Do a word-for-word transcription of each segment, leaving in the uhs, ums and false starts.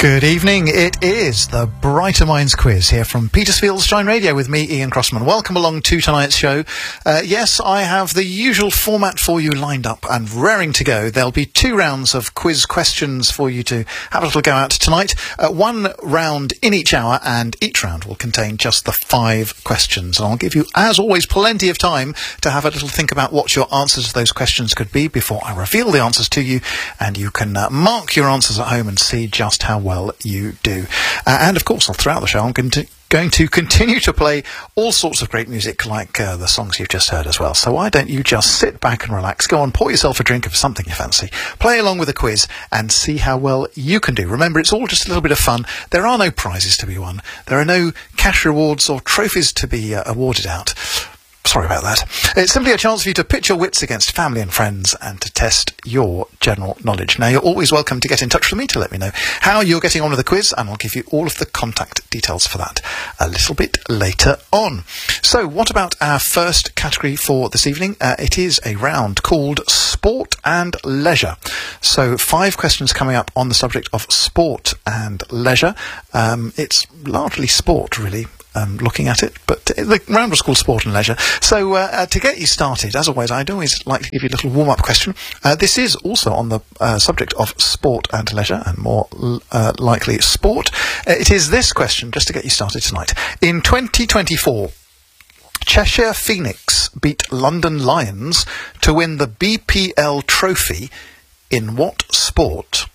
Good evening. It is the Brighter Minds quiz here from Petersfield's Shine Radio with me, Ian Crossman. Welcome along to tonight's show. Uh, yes, I have the usual format for you lined up and raring to go. There'll be two rounds of quiz questions for you to have a little go at tonight. Uh, one round in each hour, and each round will contain just the five questions. And I'll give you, as always, plenty of time to have a little think about what your answers to those questions could be before I reveal the answers to you, and you can uh, mark your answers at home and see just how well you do. Uh, and of course, throughout the show, I'm going to going to continue to play all sorts of great music like uh, the songs you've just heard as well. So why don't you just sit back and relax, go on, pour yourself a drink of something you fancy, play along with the quiz and see how well you can do. Remember, it's all just a little bit of fun. There are no prizes to be won. There are no cash rewards or trophies to be uh, awarded out. Sorry about that. It's simply a chance for you to pitch your wits against family and friends and to test your general knowledge. Now, you're always welcome to get in touch with me to let me know how you're getting on with the quiz, and I'll give you all of the contact details for that a little bit later on. So, what about our first category for this evening? Uh, it is a round called Sport and Leisure. So, five questions coming up on the subject of sport and leisure. Um, it's largely sport, really. Um, looking at it, but the round was called Sport and Leisure. So uh, uh, to get you started, as always, I'd always like to give you a little warm-up question. Uh, this is also on the uh, subject of sport and leisure, and more uh, likely sport. Uh, it is this question, just to get you started tonight. In twenty twenty-four, Cheshire Phoenix beat London Lions to win the B P L trophy in what sport?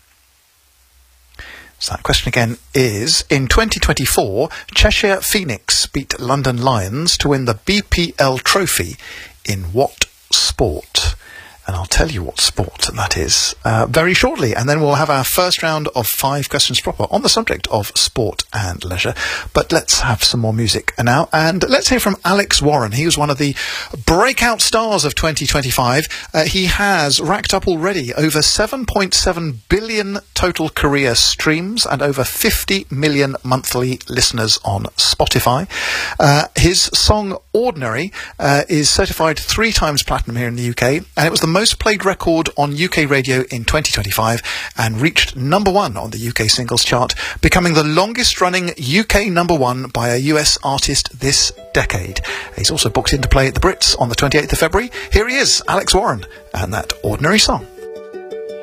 So that question again is, in twenty twenty-four, Cheshire Phoenix beat London Lions to win the B P L trophy in what sport? And I'll tell you what sport that is uh, very shortly. And then we'll have our first round of five questions proper on the subject of sport and leisure. But let's have some more music now. And let's hear from Alex Warren. He was one of the breakout stars of twenty twenty-five. Uh, he has racked up already over seven point seven billion total career streams and over fifty million monthly listeners on Spotify. Uh, his song Ordinary uh, is certified three times platinum here in the U K. And it was the most played record on U K radio in twenty twenty-five and reached number one on the U K singles chart, becoming the longest running U K number one by a U S artist this decade. He's also booked in to play at the Brits on the twenty-eighth of February. Here he is, Alex Warren, and that Ordinary song.